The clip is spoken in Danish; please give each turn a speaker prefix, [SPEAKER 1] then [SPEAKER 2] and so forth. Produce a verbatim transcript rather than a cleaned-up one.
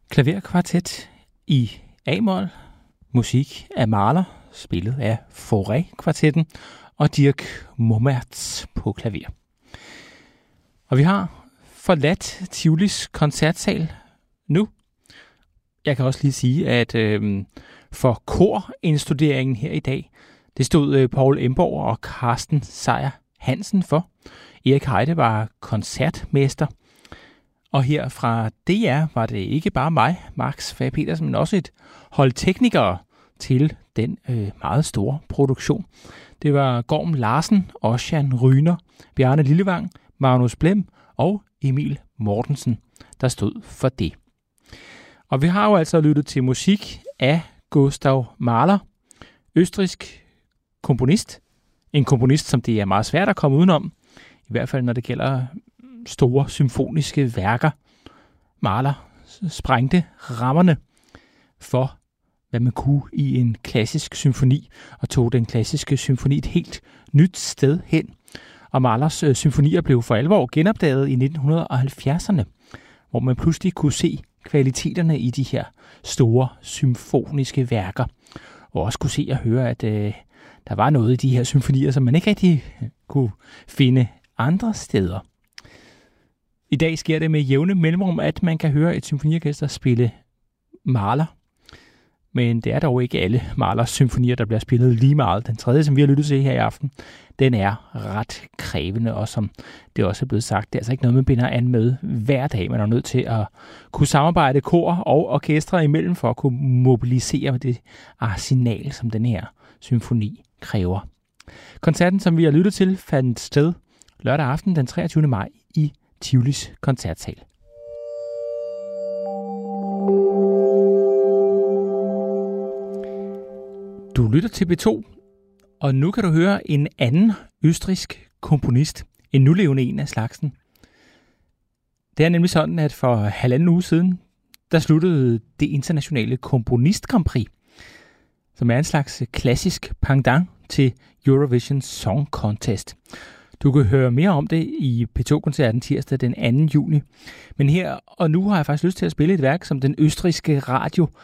[SPEAKER 1] Klaverkvartet i A-mol, musik af Mahler, spillet af Fauré-kvartetten og Dirk Mommertz på klaver. Og vi har forladt Tivolis koncertsal nu. Jeg kan også lige sige, at øh, for korindstuderingen her i dag, det stod øh, Paul Emborg og Carsten Sejer Hansen for. Erik Heide var koncertmester. Og her fra D R var det ikke bare mig, Max Fage Petersen, men også et hold teknikere til den øh, meget store produktion. Det var Gorm Larsen, Ossian Ryner, Bjarne Lillevang, Magnus Blem og Emil Mortensen, der stod for det. Og vi har jo altså lyttet til musik af Gustav Mahler, østrigsk komponist. En komponist, som det er meget svært at komme udenom, i hvert fald når det gælder store symfoniske værker. Mahler sprængte rammerne for, hvad man kunne i en klassisk symfoni, og tog den klassiske symfoni et helt nyt sted hen. Og Mahlers øh, symfonier blev for alvor genopdaget i nitten halvfjerdserne, hvor man pludselig kunne se kvaliteterne i de her store symfoniske værker, og også kunne se og høre, at øh, der var noget i de her symfonier, som man ikke rigtig kunne finde andre steder. I dag sker det med jævne mellemrum, at man kan høre et symfoniorkester spille Mahler. Men det er dog ikke alle Mahlers symfonier, der bliver spillet lige meget. Den tredje, som vi har lyttet til her i aften, den er ret krævende, og som det også er blevet sagt, det er altså ikke noget, man binder an med hver dag. Man er nødt til at kunne samarbejde kor og orkestre imellem for at kunne mobilisere det arsenal, som den her symfoni kræver. Koncerten, som vi har lyttet til, fandt sted lørdag aften den treogtyvende maj i Tivolis koncertsal. Du lytter til B to, og nu kan du høre en anden østrigsk komponist, en nulevende en af slagsen. Det er nemlig sådan, at for halvanden uge siden, der sluttede det internationale komponist Grand Prix, som er en slags klassisk pendant til Eurovision Song Contest. Du kan høre mere om det i P to-koncerten tirsdag den anden juni. Men her og nu har jeg faktisk lyst til at spille et værk, som den østrigske radio